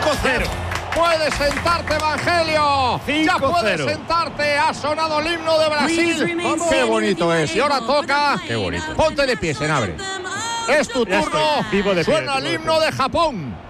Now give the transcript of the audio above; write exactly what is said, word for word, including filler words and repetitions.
cero. Puedes sentarte, Evangelio. Ya puedes cero. sentarte. Ha sonado el himno de Brasil. Qué bonito es. Y ahora toca. Qué bonito. Ponte de pie, Senabre. Es tu Ya turno. estoy vivo de pie, Suena el vivo de himno de Japón.